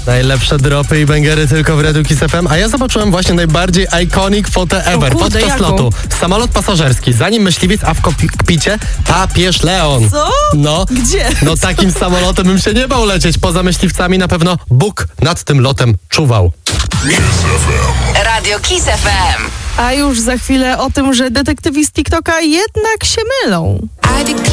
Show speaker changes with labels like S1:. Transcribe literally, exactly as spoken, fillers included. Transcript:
S1: Najlepsze dropy i bęgery tylko w Radiu Kiss F M. A ja zobaczyłem właśnie najbardziej iconic fotę ever.
S2: O kurde,
S1: podczas
S2: jaką?
S1: lotu. Samolot pasażerski. Zanim myśliwiec, a w kokpicie papież Leon.
S2: Co?
S1: No.
S2: Gdzie?
S1: No takim samolotem bym się nie bał lecieć. Poza myśliwcami na pewno Bóg nad tym lotem czuwał.
S3: Radio Kiss F M.
S2: A już za chwilę o tym, że detektywi z TikToka jednak się mylą.
S4: I declare